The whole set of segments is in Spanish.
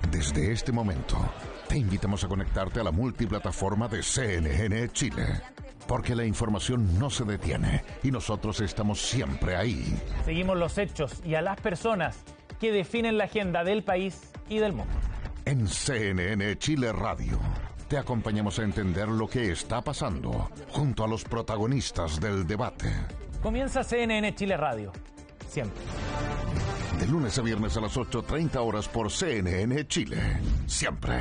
Desde este momento, te invitamos a conectarte a la multiplataforma de CNN Chile, porque la información no se detiene y nosotros estamos siempre ahí. Seguimos los hechos y a las personas que definen la agenda del país y del mundo. En CNN Chile Radio, te acompañamos a entender lo que está pasando junto a los protagonistas del debate. Comienza CNN Chile Radio, siempre. De lunes a viernes a las 8:30 horas por CNN Chile, siempre.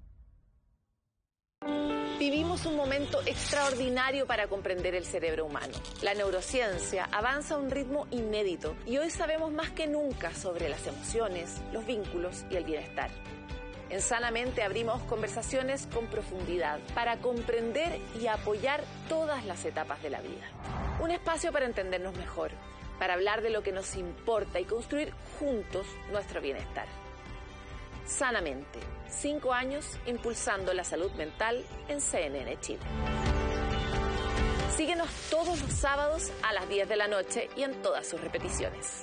Vivimos un momento extraordinario para comprender el cerebro humano. La neurociencia avanza a un ritmo inédito y hoy sabemos más que nunca sobre las emociones, los vínculos y el bienestar. En Sanamente abrimos conversaciones con profundidad para comprender y apoyar todas las etapas de la vida. Un espacio para entendernos mejor, para hablar de lo que nos importa y construir juntos nuestro bienestar. Sanamente, 5 años impulsando la salud mental en CNN Chile. Síguenos todos los sábados a las 10 de la noche y en todas sus repeticiones.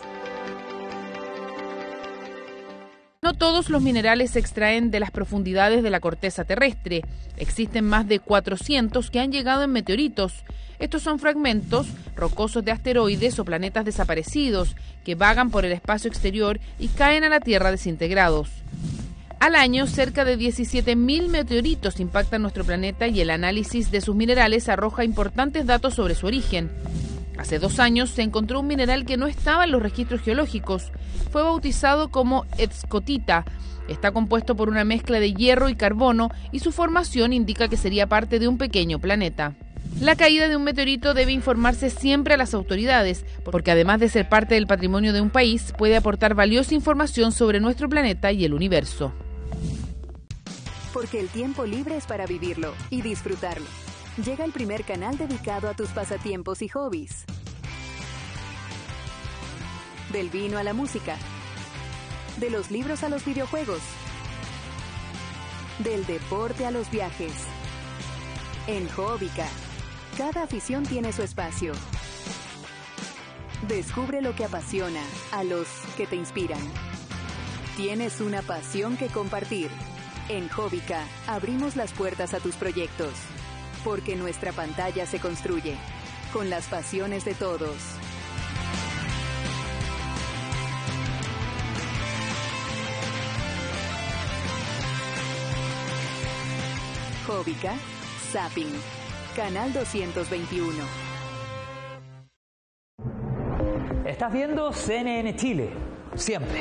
No todos los minerales se extraen de las profundidades de la corteza terrestre. Existen más de 400 que han llegado en meteoritos. Estos son fragmentos rocosos de asteroides o planetas desaparecidos que vagan por el espacio exterior y caen a la Tierra desintegrados. Al año, cerca de 17.000 meteoritos impactan nuestro planeta y el análisis de sus minerales arroja importantes datos sobre su origen. Hace 2 años se encontró un mineral que no estaba en los registros geológicos. Fue bautizado como escotita. Está compuesto por una mezcla de hierro y carbono y su formación indica que sería parte de un pequeño planeta. La caída de un meteorito debe informarse siempre a las autoridades, porque además de ser parte del patrimonio de un país, puede aportar valiosa información sobre nuestro planeta y el universo. Porque el tiempo libre es para vivirlo y disfrutarlo. Llega el primer canal dedicado a tus pasatiempos y hobbies. Del vino a la música. De los libros a los videojuegos. Del deporte a los viajes. En Hobbica, cada afición tiene su espacio. Descubre lo que apasiona a los que te inspiran. Tienes una pasión que compartir. En Hobbica abrimos las puertas a tus proyectos. Porque nuestra pantalla se construye con las pasiones de todos. Hobbica, Zapping, Canal 221. Estás viendo CNN Chile, siempre.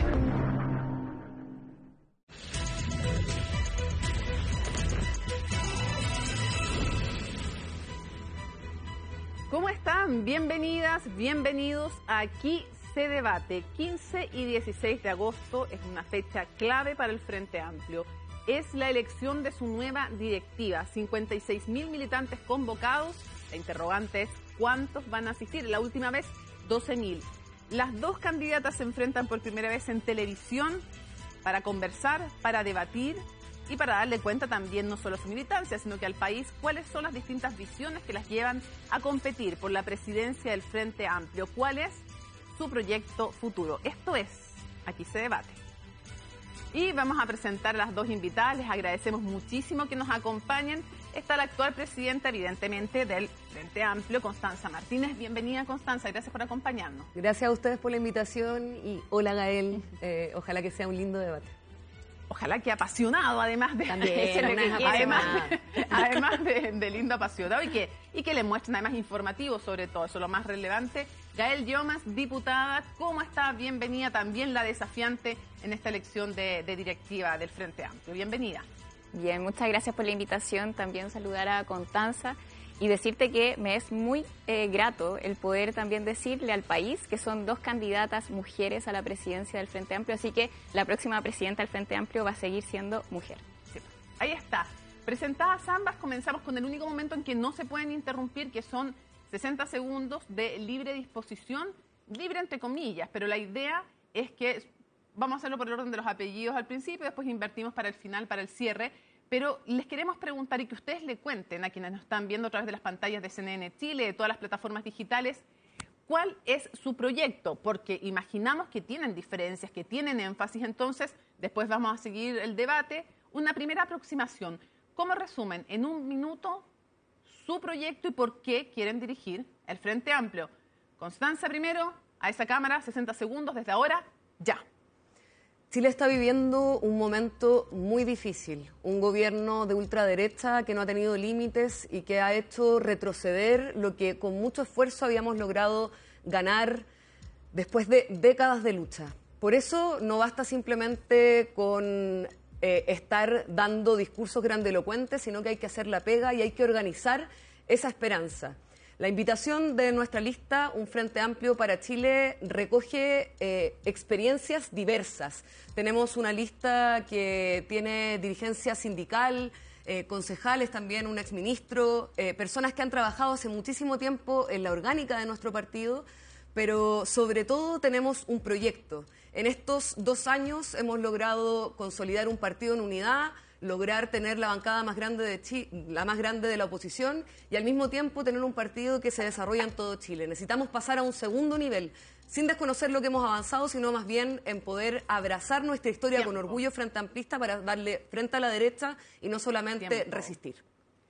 ¿Cómo están? Bienvenidas, bienvenidos a Aquí se debate. 15 y 16 de agosto es una fecha clave para el Frente Amplio. Es la elección de su nueva directiva. 56.000 militantes convocados. La interrogante es ¿cuántos van a asistir? La última vez, 12.000. Las dos candidatas se enfrentan por primera vez en televisión para conversar, para debatir y para darle cuenta también no solo a su militancia, sino que al país cuáles son las distintas visiones que las llevan a competir por la presidencia del Frente Amplio. ¿Cuál es su proyecto futuro? Esto es Aquí se debate. Y vamos a presentar a las dos invitadas. Les agradecemos muchísimo que nos acompañen. Está la actual presidenta, evidentemente, del Frente Amplio, Constanza Martínez. Bienvenida, Constanza. Gracias por acompañarnos. Gracias a ustedes por la invitación y hola, Gael. Ojalá que sea un lindo debate. Ojalá que apasionado, además de de lindo apasionado y que le muestren además informativo sobre todo, eso es lo más relevante. Gael Llomas, diputada, ¿cómo está? Bienvenida, también la desafiante en esta elección de directiva del Frente Amplio. Bienvenida. Bien, muchas gracias por la invitación. También saludar a Constanza y decirte que me es muy grato el poder también decirle al país que son dos candidatas mujeres a la presidencia del Frente Amplio, así que la próxima presidenta del Frente Amplio va a seguir siendo mujer. Sí, ahí está. Presentadas ambas, comenzamos con el único momento en que no se pueden interrumpir, que son 60 segundos de libre disposición, libre entre comillas, pero la idea es que vamos a hacerlo por el orden de los apellidos al principio, después invertimos para el final, para el cierre. Pero les queremos preguntar y que ustedes le cuenten a quienes nos están viendo a través de las pantallas de CNN Chile, de todas las plataformas digitales, ¿Cuál es su proyecto? Porque imaginamos que tienen diferencias, que tienen énfasis, entonces después vamos a seguir el debate. Una primera aproximación. ¿Cómo resumen en un minuto su proyecto y por qué quieren dirigir el Frente Amplio? Constanza, primero, a esa cámara, 60 segundos desde ahora, ya. Chile está viviendo un momento muy difícil, un gobierno de ultraderecha que no ha tenido límites y que ha hecho retroceder lo que con mucho esfuerzo habíamos logrado ganar después de décadas de lucha. Por eso no basta simplemente con estar dando discursos grandilocuentes, sino que hay que hacer la pega y hay que organizar esa esperanza. La invitación de nuestra lista, Un Frente Amplio para Chile, recoge experiencias diversas. Tenemos una lista que tiene dirigencia sindical, concejales también, un exministro, personas que han trabajado hace muchísimo tiempo en la orgánica de nuestro partido, pero sobre todo tenemos un proyecto. En estos 2 años hemos logrado consolidar un partido en unidad, lograr tener la bancada más grande la más grande de la oposición y al mismo tiempo tener un partido que se desarrolla en todo Chile. Necesitamos pasar a un segundo nivel, sin desconocer lo que hemos avanzado, sino más bien en poder abrazar nuestra historia con orgullo frente amplista para darle frente a la derecha y no solamente resistir.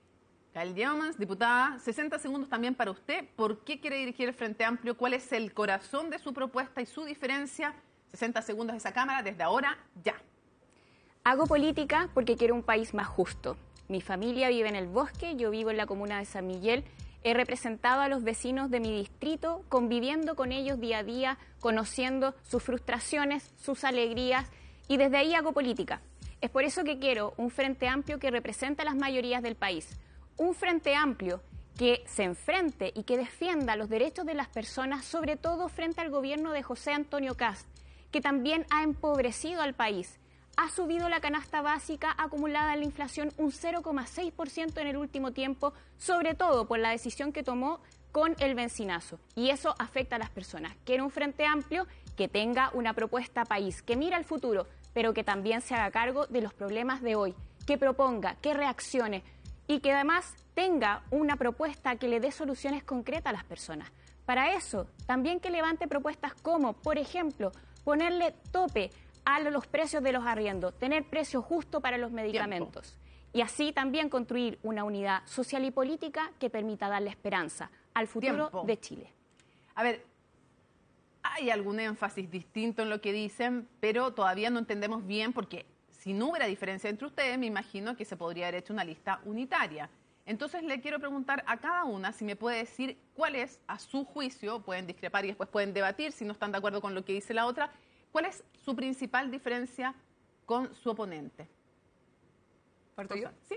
Gael Diamans, diputada, 60 segundos también para usted. ¿Por qué quiere dirigir el Frente Amplio? ¿Cuál es el corazón de su propuesta y su diferencia? 60 segundos de esa cámara, desde ahora, ya. Hago política porque quiero un país más justo. Mi familia vive en el bosque, yo vivo en la comuna de San Miguel. He representado a los vecinos de mi distrito, conviviendo con ellos día a día, conociendo sus frustraciones, sus alegrías, y desde ahí hago política. Es por eso que quiero un Frente Amplio que represente a las mayorías del país. Un Frente Amplio que se enfrente y que defienda los derechos de las personas, sobre todo frente al gobierno de José Antonio Kast, que también ha empobrecido al país. Ha subido la canasta básica acumulada en la inflación un 0,6% en el último tiempo, sobre todo por la decisión que tomó con el bencinazo. Y eso afecta a las personas. Quiero un Frente Amplio que tenga una propuesta país, que mire al futuro, pero que también se haga cargo de los problemas de hoy, que proponga, que reaccione y que además tenga una propuesta que le dé soluciones concretas a las personas. Para eso, también que levante propuestas como, por ejemplo, ponerle tope a los precios de los arriendos, tener precio justo para los medicamentos y así también construir una unidad social y política que permita darle esperanza al futuro de Chile. A ver, hay algún énfasis distinto en lo que dicen, pero todavía no entendemos bien porque si no hubiera diferencia entre ustedes, me imagino que se podría haber hecho una lista unitaria. Entonces le quiero preguntar a cada una si me puede decir cuál es, a su juicio, pueden discrepar y después pueden debatir si no están de acuerdo con lo que dice la otra, ¿cuál es su principal diferencia con su oponente? ¿Parto yo? Sí.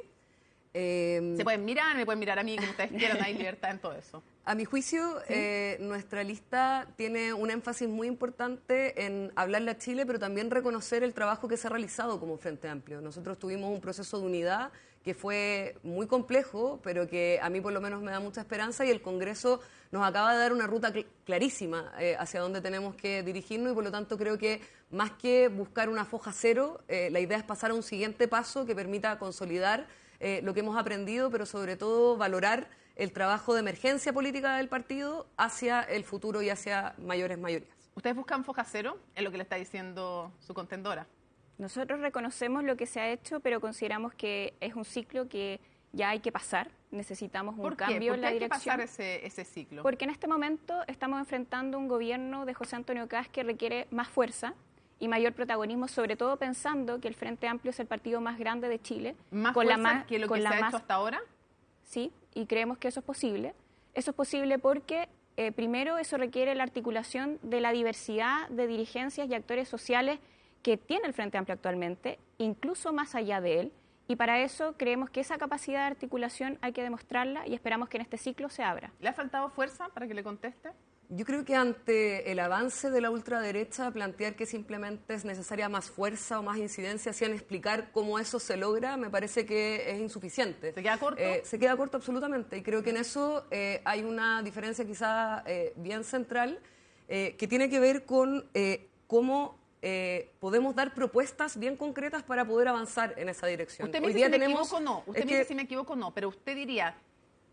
Se pueden mirar, me pueden mirar a mí, como ustedes quieran, hay libertad en todo eso. A mi juicio, nuestra lista tiene un énfasis muy importante en hablarle a Chile, pero también reconocer el trabajo que se ha realizado como Frente Amplio. Nosotros tuvimos un proceso de unidad que fue muy complejo, pero que a mí por lo menos me da mucha esperanza y el Congreso nos acaba de dar una ruta clarísima hacia dónde tenemos que dirigirnos y por lo tanto creo que más que buscar una foja cero, la idea es pasar a un siguiente paso que permita consolidar lo que hemos aprendido, pero sobre todo valorar el trabajo de emergencia política del partido hacia el futuro y hacia mayores mayorías. ¿Ustedes buscan foja cero? Es lo que le está diciendo su contendora. Nosotros reconocemos lo que se ha hecho, pero consideramos que es un ciclo que ya hay que pasar. Necesitamos un cambio en la dirección. ¿Por qué hay que pasar ese ciclo? Porque en este momento estamos enfrentando un gobierno de José Antonio Kast que requiere más fuerza y mayor protagonismo, sobre todo pensando que el Frente Amplio es el partido más grande de Chile. ¿Más fuerza que lo que se ha hecho hasta ahora? Sí, y creemos que eso es posible. Eso es posible porque, primero, eso requiere la articulación de la diversidad de dirigencias y actores sociales que tiene el Frente Amplio actualmente, incluso más allá de él, y para eso creemos que esa capacidad de articulación hay que demostrarla y esperamos que en este ciclo se abra. ¿Le ha faltado fuerza para que le conteste? Yo creo que ante el avance de la ultraderecha, plantear que simplemente es necesaria más fuerza o más incidencia, sin explicar cómo eso se logra, me parece que es insuficiente. ¿Se queda corto? Se queda corto absolutamente, y creo que en eso hay una diferencia quizá bien central que tiene que ver con cómo podemos dar propuestas bien concretas para poder avanzar en esa dirección. Usted me dice si me equivoco o no, usted me dice si me equivoco o no, pero usted diría,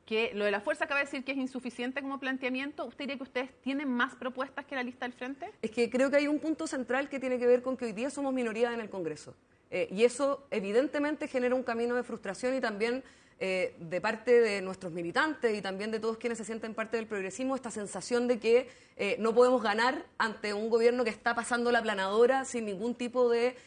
que lo de la fuerza acaba de decir que es insuficiente como planteamiento. ¿Usted diría que ustedes tienen más propuestas que la lista del Frente? Es que creo que hay un punto central que tiene que ver con que hoy día somos minoría en el Congreso. Y eso evidentemente genera un camino de frustración y también de parte de nuestros militantes y también de todos quienes se sienten parte del progresismo, esta sensación de que no podemos ganar ante un gobierno que está pasando la planadora sin ningún tipo de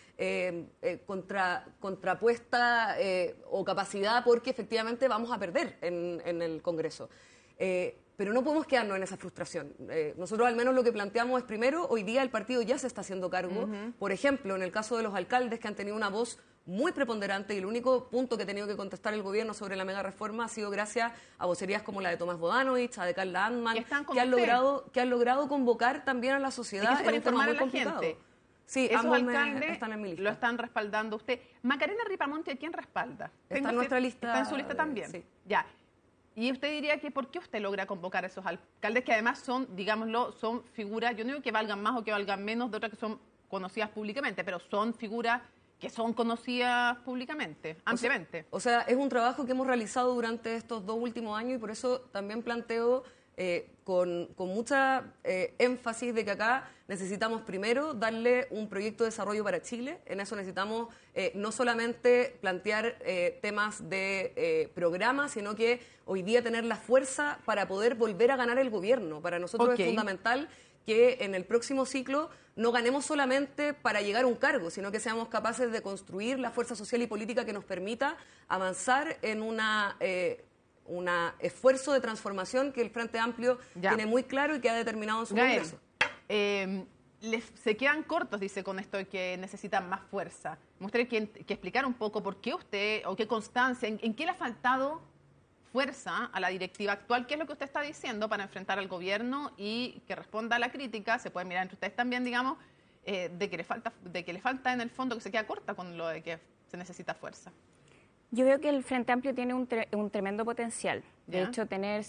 contrapuesta o capacidad, porque efectivamente vamos a perder en el Congreso. Pero no podemos quedarnos en esa frustración. Nosotros al menos lo que planteamos es, primero, hoy día el partido ya se está haciendo cargo. Por ejemplo, en el caso de los alcaldes que han tenido una voz muy preponderante y el único punto que ha tenido que contestar el gobierno sobre la mega reforma ha sido gracias a vocerías como la de Tomás Bodanovich, a de Carla Antman, que han logrado convocar también a la sociedad en un tema muy complicado. Sí, esos alcaldes están en mi lista. Lo están respaldando usted. Macarena Ripamonte, ¿a quién respalda? Está en nuestra lista. ¿Está en su lista también? Sí. Ya. Y usted diría que ¿por qué usted logra convocar a esos alcaldes que además son, digámoslo, son figuras, yo no digo que valgan más o que valgan menos de otras que son conocidas públicamente, pero son figuras que son conocidas públicamente, ampliamente? O sea, es un trabajo que hemos realizado durante estos 2 últimos años y por eso también planteo con mucha énfasis de que acá necesitamos primero darle un proyecto de desarrollo para Chile. En eso necesitamos no solamente plantear temas de programas, sino que hoy día tener la fuerza para poder volver a ganar el gobierno. Para nosotros es fundamental que en el próximo ciclo no ganemos solamente para llegar a un cargo, sino que seamos capaces de construir la fuerza social y política que nos permita avanzar en un esfuerzo de transformación que el Frente Amplio tiene muy claro y que ha determinado en su Congreso. Se quedan cortos, dice, con esto de que necesitan más fuerza. Me gustaría que explicara un poco por qué usted, o qué constancia, en qué le ha faltado fuerza a la directiva actual, qué es lo que usted está diciendo para enfrentar al gobierno y que responda a la crítica, se puede mirar entre ustedes también, digamos, de que le falta en el fondo, que se queda corta con lo de que se necesita fuerza. Yo veo que el Frente Amplio tiene un tremendo potencial. De hecho, tener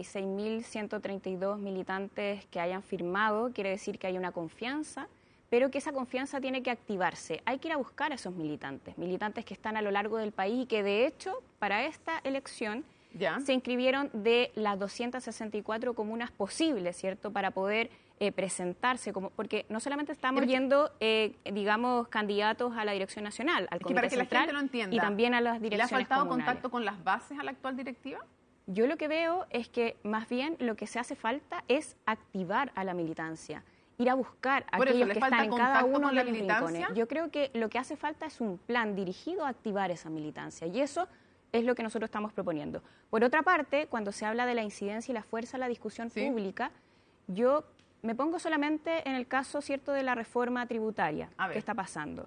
56.132 militantes que hayan firmado quiere decir que hay una confianza, pero que esa confianza tiene que activarse. Hay que ir a buscar a esos militantes que están a lo largo del país y que, de hecho, para esta elección se inscribieron de las 264 comunas posibles, ¿cierto?, para poder presentarse, porque no solamente estamos yendo, digamos, candidatos a la dirección nacional, al Comité Central, para que la gente lo entienda, y también a las direcciones comunales. ¿Le ha faltado comunales. contacto con las bases a la actual directiva? Yo lo que veo es que más bien lo que se hace falta es activar a la militancia, ir a buscar a aquellos que están en cada uno de los rincones. Yo creo que lo que hace falta es un plan dirigido a activar esa militancia y eso es lo que nosotros estamos proponiendo. Por otra parte, cuando se habla de la incidencia y la fuerza en la discusión pública, yo me pongo solamente en el caso, ¿cierto?, de la reforma tributaria que está pasando.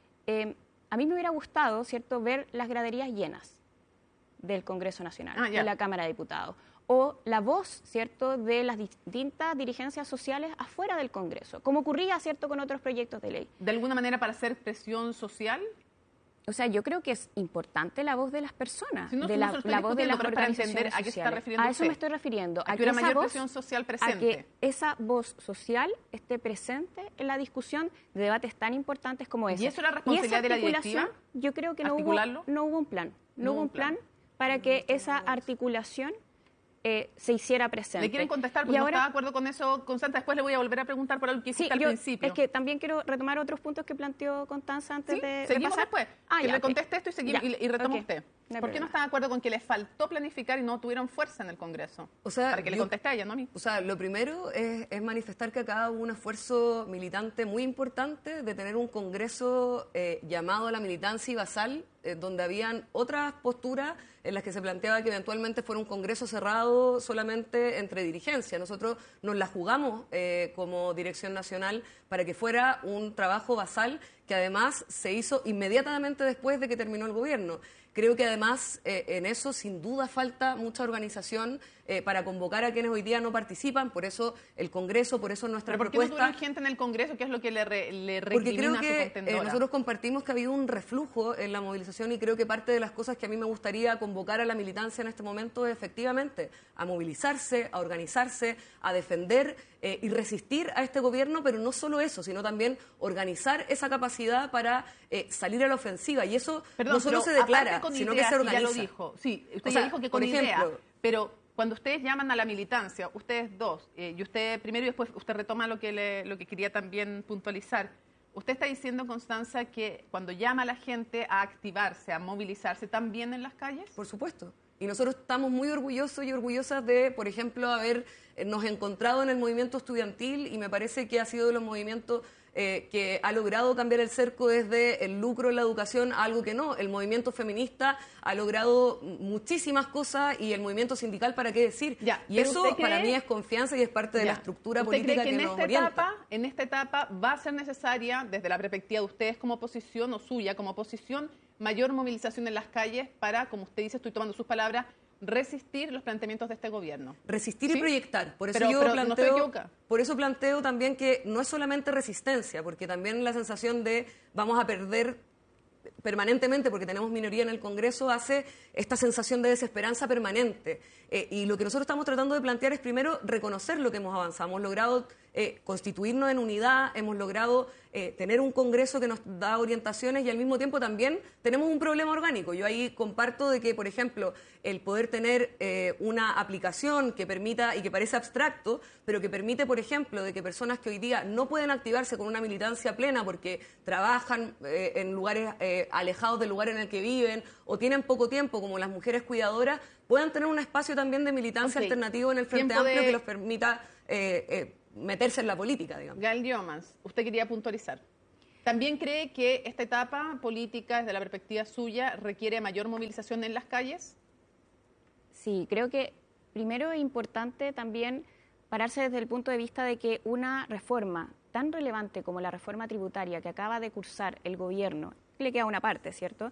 A mí me hubiera gustado, ¿cierto?, ver las graderías llenas del Congreso Nacional, de la Cámara de Diputados, o la voz, ¿cierto?, de las distintas dirigencias sociales afuera del Congreso, como ocurría, ¿cierto?, con otros proyectos de ley. ¿De alguna manera para hacer presión social? O sea, yo creo que es importante la voz de las personas, si no, la voz de las organizaciones entender a qué se está refiriendo a eso usted. Me estoy refiriendo. A que una mayor presión social presente. A que esa voz social esté presente en la discusión de debates tan importantes como ese. ¿Y eso es la responsabilidad de la directiva? Yo creo que no hubo un plan. No hubo un plan para que esa articulación se hiciera presente. ¿Le quieren contestar? Porque no está de acuerdo con eso, Constanza. Después le voy a volver a preguntar por algo que hiciste al principio. Es que también quiero retomar otros puntos que planteó Constanza antes de seguimos pasar. Después. Que le conteste esto y retoma usted. ¿Por qué no está de acuerdo con que le faltó planificar y no tuvieron fuerza en el Congreso? O sea, para que le conteste a ella, no a mí. O sea, lo primero es manifestar que acá hubo un esfuerzo militante muy importante de tener un Congreso llamado a la militancia y basal, donde habían otras posturas en las que se planteaba que eventualmente fuera un Congreso cerrado solamente entre dirigencia. Nosotros nos la jugamos como Dirección Nacional para que fuera un trabajo basal que además se hizo inmediatamente después de que terminó el gobierno. Creo que además en eso sin duda falta mucha organización para convocar a quienes hoy día no participan, por eso el Congreso, por eso nuestra propuesta. ¿Por qué no tuvieron gente en el Congreso? ¿Qué es lo que le recrimina Porque creo a su que contendora? nosotros compartimos que ha habido un reflujo en la movilización y creo que parte de las cosas que a mí me gustaría convocar a la militancia en este momento es efectivamente a movilizarse, a organizarse, a defender y resistir a este gobierno, pero no solo eso, sino también organizar esa capacidad para salir a la ofensiva. Y eso no solo se declara, sino que se organiza. Ya lo dijo. Sí, usted ya dijo que con idea. Pero cuando ustedes llaman a la militancia, ustedes dos, y usted primero y después usted retoma lo que quería también puntualizar. Usted está diciendo, Constanza, que cuando llama a la gente a activarse, a movilizarse, ¿también en las calles? Por supuesto. Y nosotros estamos muy orgullosos y orgullosas de, por ejemplo, habernos encontrado en el movimiento estudiantil, y me parece que ha sido de los movimientos que ha logrado cambiar el cerco desde el lucro en la educación a algo que no. El movimiento feminista ha logrado muchísimas cosas, y el movimiento sindical, ¿para qué decir? Ya, y eso para mí es confianza y es parte de la estructura política que nos orienta. En esta etapa va a ser necesaria, desde la perspectiva de ustedes como oposición o suya como oposición, mayor movilización en las calles para, como usted dice, estoy tomando sus palabras, resistir los planteamientos de este gobierno. Resistir ¿Sí? y proyectar. Por eso no estoy equivocada. Por eso planteo también que no es solamente resistencia, porque también la sensación de vamos a perder permanentemente porque tenemos minoría en el Congreso hace esta sensación de desesperanza permanente. Y lo que nosotros estamos tratando de plantear es primero reconocer lo que hemos avanzado. Hemos logrado constituirnos en unidad, hemos logrado tener un Congreso que nos da orientaciones, y al mismo tiempo también tenemos un problema orgánico. Yo ahí comparto de que, por ejemplo, el poder tener una aplicación que permita, y que parece abstracto, pero que permite, por ejemplo, de que personas que hoy día no pueden activarse con una militancia plena porque trabajan en lugares alejados del lugar en el que viven o tienen poco tiempo, como las mujeres cuidadoras, puedan tener un espacio también de militancia alternativo en el Frente Amplio que los permita meterse en la política, digamos. Gael Diomans, usted quería puntualizar. ¿También cree que esta etapa política, desde la perspectiva suya, requiere mayor movilización en las calles? Sí, creo que primero es importante también pararse desde el punto de vista de que una reforma tan relevante como la reforma tributaria que acaba de cursar el gobierno, le queda una parte, ¿cierto?,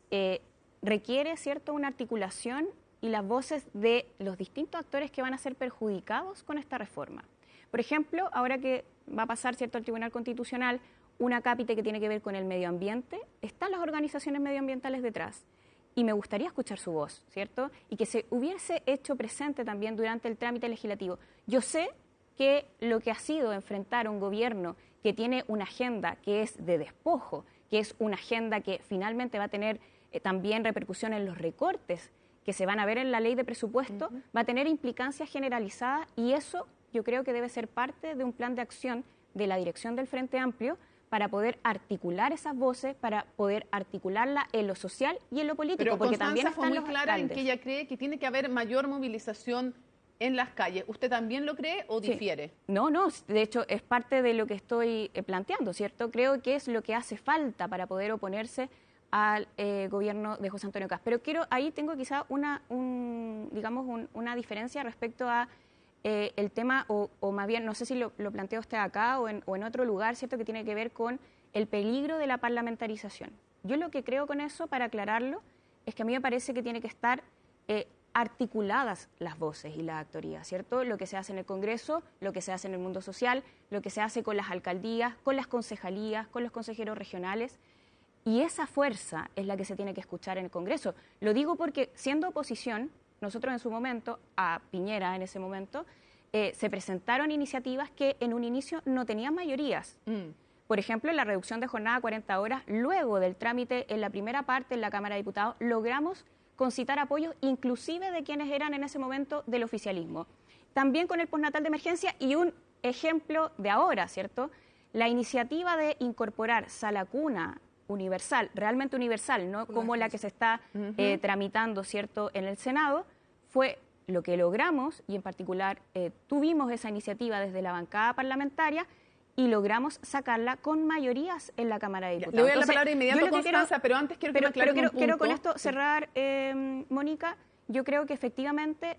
requiere, ¿cierto?, una articulación y las voces de los distintos actores que van a ser perjudicados con esta reforma. Por ejemplo, ahora que va a pasar, ¿cierto?, al Tribunal Constitucional una cápite que tiene que ver con el medio ambiente, están las organizaciones medioambientales detrás. Y me gustaría escuchar su voz, ¿cierto? Y que se hubiese hecho presente también durante el trámite legislativo. Yo sé que lo que ha sido enfrentar a un gobierno que tiene una agenda que es de despojo, que es una agenda que finalmente va a tener también repercusión en los recortes que se van a ver en la ley de presupuesto, va a tener implicancias generalizadas, y eso yo creo que debe ser parte de un plan de acción de la dirección del Frente Amplio para poder articular esas voces, para poder articularla en lo social y en lo político. Pero porque Constanza también fue están muy los clara en alcaldes. que ella cree que tiene que haber mayor movilización en las calles. ¿Usted también lo cree o difiere? Sí. No, de hecho es parte de lo que estoy planteando, ¿cierto? Creo que es lo que hace falta para poder oponerse al gobierno de José Antonio Kast. Pero ahí tengo quizá una diferencia respecto a el tema, o más bien, no sé si lo plantea usted acá o en otro lugar, ¿cierto?, que tiene que ver con el peligro de la parlamentarización. Yo lo que creo con eso, para aclararlo, es que a mí me parece que tiene que estar articuladas las voces y las actorías, ¿cierto? Lo que se hace en el Congreso, lo que se hace en el mundo social, lo que se hace con las alcaldías, con las concejalías, con los consejeros regionales. Y esa fuerza es la que se tiene que escuchar en el Congreso. Lo digo porque, siendo oposición, nosotros en su momento, a Piñera en ese momento, se presentaron iniciativas que en un inicio no tenían mayorías. Por ejemplo, la reducción de jornada a 40 horas, luego del trámite en la primera parte en la Cámara de Diputados, logramos concitar apoyos inclusive de quienes eran en ese momento del oficialismo. También con el postnatal de emergencia, y un ejemplo de ahora, ¿cierto? La iniciativa de incorporar sala cuna universal, realmente universal, no como la que se está tramitando, ¿cierto?, en el Senado, fue lo que logramos, y en particular tuvimos esa iniciativa desde la bancada parlamentaria y logramos sacarla con mayorías en la Cámara de Diputados. Le voy a dar la palabra inmediato a Constanza, pero antes quiero que me aclare un punto. Quiero con esto cerrar, Mónica. Yo creo que efectivamente,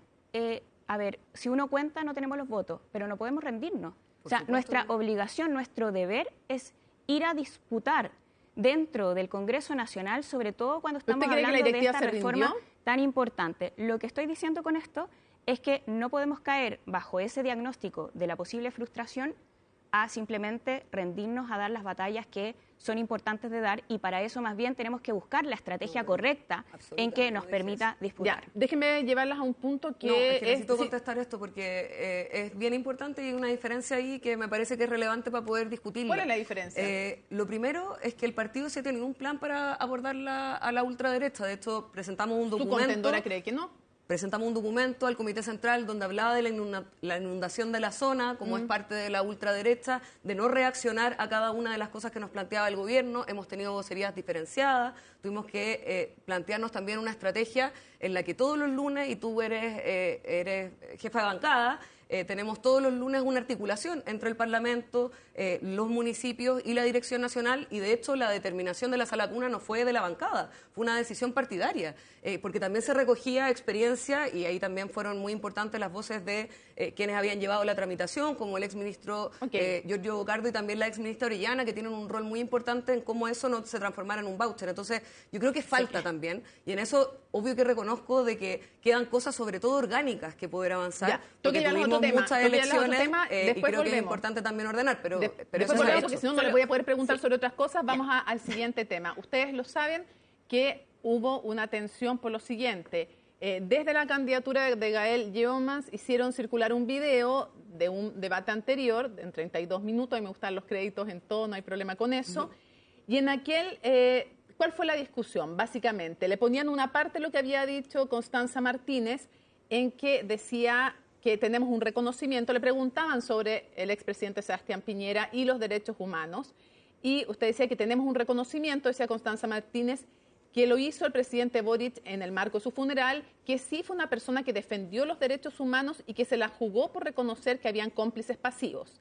si uno cuenta no tenemos los votos, pero no podemos rendirnos. O sea, nuestra obligación, nuestro deber es ir a disputar dentro del Congreso Nacional, sobre todo cuando estamos hablando de esta reforma tan importante. Lo que estoy diciendo con esto es que no podemos caer bajo ese diagnóstico de la posible frustración a simplemente rendirnos a dar las batallas que son importantes de dar, y para eso más bien tenemos que buscar la estrategia correcta en que nos permita disputar. Ya, déjenme llevarlas a un punto que necesito contestar esto porque es bien importante y hay una diferencia ahí que me parece que es relevante para poder discutirla. ¿Cuál es la diferencia? Lo primero es que el partido sí tiene un plan para abordar a la ultraderecha. De hecho, presentamos un documento. ¿Su contendora cree que no? presentamos un documento al Comité Central donde hablaba de la inundación de la zona, como es parte de la ultraderecha, de no reaccionar a cada una de las cosas que nos planteaba el gobierno. Hemos tenido vocerías diferenciadas, tuvimos que plantearnos también una estrategia en la que todos los lunes, y tú eres jefa de bancada, tenemos todos los lunes una articulación entre el Parlamento, los municipios y la Dirección Nacional, y de hecho la determinación de la sala cuna no fue de la bancada, fue una decisión partidaria, porque también se recogía experiencia, y ahí también fueron muy importantes las voces de quienes habían llevado la tramitación, como el exministro Giorgio Bocardo y también la exministra Orellana, que tienen un rol muy importante en cómo eso no se transformara en un voucher. Entonces, yo creo que falta también, y en eso obvio que reconozco de que quedan cosas sobre todo orgánicas que poder avanzar, porque tuvimos muchas elecciones y creo que es importante también ordenar, pero eso volvemos, porque si no, no le voy a poder preguntar sobre otras cosas. Vamos al siguiente tema. Ustedes lo saben que hubo una tensión por lo siguiente. Desde la candidatura de Gael Yeomans hicieron circular un video de un debate anterior, en 32 minutos, y me gustan los créditos en todo, no hay problema con eso. Y en aquel, ¿cuál fue la discusión? Básicamente, le ponían una parte lo que había dicho Constanza Martínez, en que decía que tenemos un reconocimiento, le preguntaban sobre el expresidente Sebastián Piñera y los derechos humanos, y usted decía que tenemos un reconocimiento, decía Constanza Martínez, que lo hizo el presidente Boric en el marco de su funeral, que sí fue una persona que defendió los derechos humanos y que se la jugó por reconocer que habían cómplices pasivos.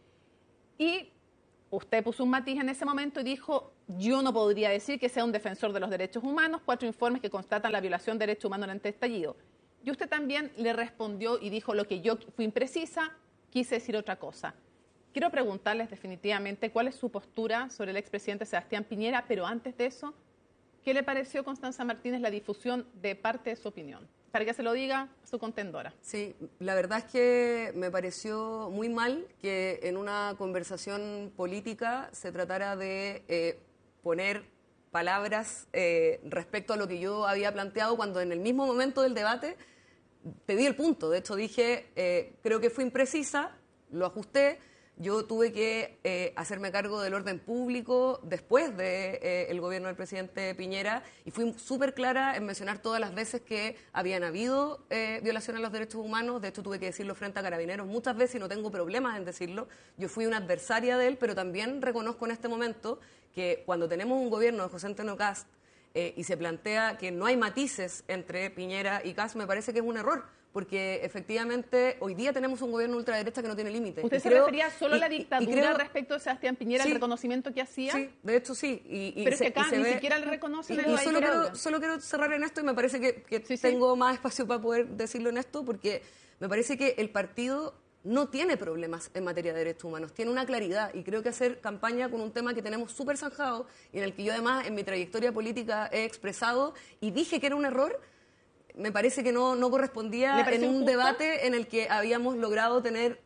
Y usted puso un matiz en ese momento y dijo, yo no podría decir que sea un defensor de los derechos humanos, 4 informes que constatan la violación de derechos humanos durante el estallido. Y usted también le respondió y dijo, lo que yo fui imprecisa, quise decir otra cosa. Quiero preguntarles definitivamente cuál es su postura sobre el expresidente Sebastián Piñera, pero antes de eso, ¿qué le pareció, Constanza Martínez, la difusión de parte de su opinión? Para que se lo diga a su contendora. Sí, la verdad es que me pareció muy mal que en una conversación política se tratara de poner palabras respecto a lo que yo había planteado, cuando en el mismo momento del debate pedí el punto. De hecho dije, creo que fue imprecisa, lo ajusté. Yo tuve que hacerme cargo del orden público después del gobierno del presidente Piñera, y fui súper clara en mencionar todas las veces que habían habido violaciones a los derechos humanos. De hecho, tuve que decirlo frente a Carabineros muchas veces y no tengo problemas en decirlo. Yo fui una adversaria de él, pero también reconozco en este momento que cuando tenemos un gobierno de José Antonio Kast y se plantea que no hay matices entre Piñera y Kast, me parece que es un error. Porque efectivamente hoy día tenemos un gobierno ultraderecha que no tiene límites. ¿Usted se refería solo a la dictadura respecto de Sebastián Piñera, el reconocimiento que hacía? Sí, de hecho sí. Pero es que acá ni siquiera le reconocen el solo quiero cerrar en esto, y me parece que tengo más espacio para poder decirlo en esto, porque me parece que el partido no tiene problemas en materia de derechos humanos, tiene una claridad, y creo que hacer campaña con un tema que tenemos súper zanjado y en el que yo además en mi trayectoria política he expresado y dije que era un error, me parece que no correspondía en un debate en el que habíamos logrado tener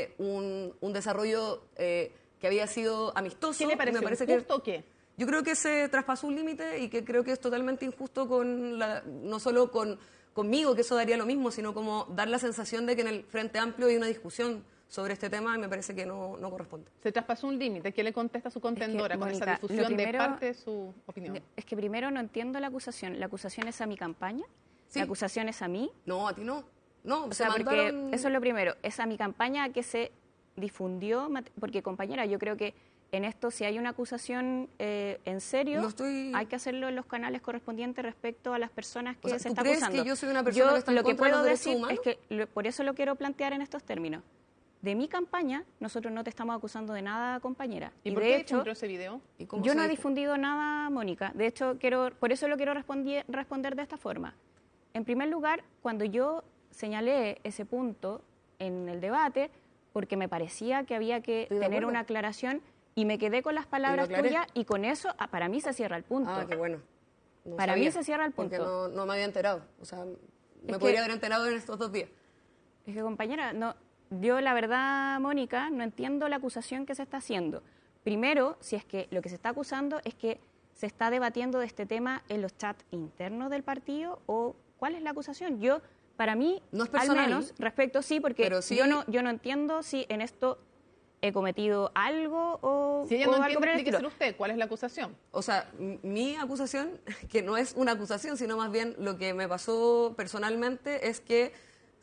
un desarrollo que había sido amistoso. ¿Qué le pareció? Me parece ¿Injusto o qué? Yo creo que se traspasó un límite, y que creo que es totalmente injusto no solo conmigo, que eso daría lo mismo, sino como dar la sensación de que en el Frente Amplio hay una discusión sobre este tema, y me parece que no corresponde. Se traspasó un límite. ¿Qué le contesta a su contendora con esa difusión de parte de su opinión? Es que primero no entiendo la acusación. ¿La acusación es a mi campaña? Sí. ¿La acusación es a mí? No, a ti no. No, o sea, porque eso es lo primero. Es a mi campaña que se difundió, porque compañera, yo creo que en esto, si hay una acusación en serio, hay que hacerlo en los canales correspondientes respecto a las personas que se está acusando. ¿Tú crees que yo soy una persona que está en contra de los derechos humanos? Es que por eso lo quiero plantear en estos términos. De mi campaña, nosotros no te estamos acusando de nada, compañera. ¿Y por qué difundió ese video? Yo no he difundido nada, Mónica. De hecho, por eso lo quiero responder de esta forma. En primer lugar, cuando yo señalé ese punto en el debate, porque me parecía que había que tener una aclaración, y me quedé con las palabras tuyas, y con eso, para mí se cierra el punto. Ah, qué bueno. Para mí se cierra el punto. Porque no me había enterado. O sea, me podría haber enterado en estos 2 días. Es que, compañera, yo la verdad, Mónica, no entiendo la acusación que se está haciendo. Primero, si es que lo que se está acusando es que se está debatiendo de este tema en los chats internos del partido, o ¿cuál es la acusación? Para mí, no es personal, al menos, respecto, sí, porque sí, yo no entiendo si en esto he cometido algo o Si ella no o algo entiende, por el explíqueselo estilo. usted. ¿Cuál es la acusación? O sea, mi acusación, que no es una acusación, sino más bien lo que me pasó personalmente, es que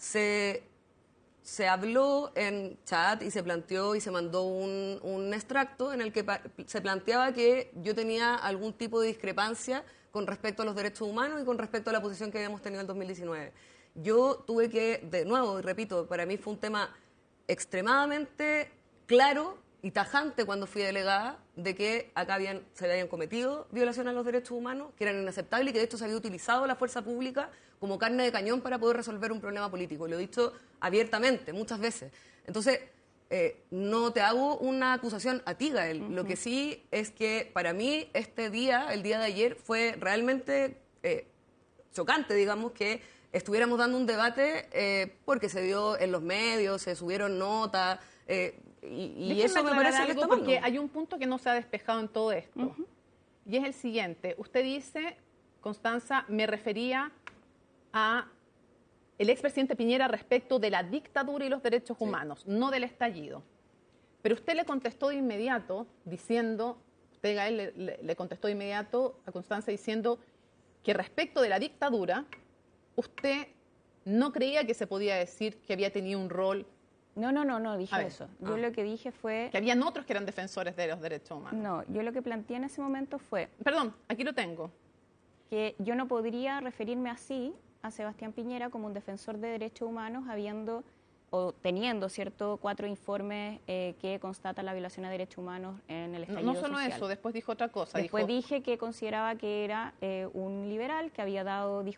se habló en chat y se planteó y se mandó un extracto en el que se planteaba que yo tenía algún tipo de discrepancia con respecto a los derechos humanos y con respecto a la posición que habíamos tenido en 2019. Yo tuve que, de nuevo, y repito, para mí fue un tema extremadamente claro y tajante cuando fui delegada de que acá se habían cometido violaciones a los derechos humanos, que eran inaceptables y que de hecho se había utilizado la fuerza pública como carne de cañón para poder resolver un problema político. Lo he dicho abiertamente, muchas veces. Entonces, no te hago una acusación a ti, Gael. Lo que sí es que para mí este día, el día de ayer, fue realmente chocante, digamos, que estuviéramos dando un debate porque se dio en los medios, se subieron notas, y eso me parece que está mal, porque hay un punto que no se ha despejado en todo esto. Y es el siguiente. Usted dice, Constanza, me refería a el expresidente Piñera respecto de la dictadura y los derechos humanos, no del estallido. Pero usted le contestó de inmediato diciendo, usted, Gael, le contestó de inmediato a Constanza diciendo que respecto de la dictadura, usted no creía que se podía decir que había tenido un rol. No dije eso. Yo lo que dije fue... Que habían otros que eran defensores de los derechos humanos. No, yo lo que planteé en ese momento fue... Perdón, aquí lo tengo. Que yo no podría referirme así a Sebastián Piñera como un defensor de derechos humanos habiendo o teniendo, ¿cierto?, 4 informes que constatan la violación de derechos humanos en el estallido social. No solo eso, después dijo otra cosa. Después dije que consideraba que era un liberal que había dado